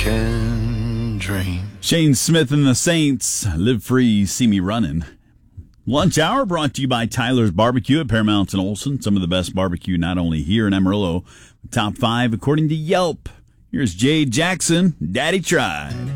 can dream. Shane Smith and the Saints, Live Free, See Me Running. Lunch Hour brought to you by Tyler's Barbecue at Paramount and Olson. Some of the best barbecue not only here in Amarillo, top 5 according to Yelp. Here's Jay Jackson, Daddy Tried.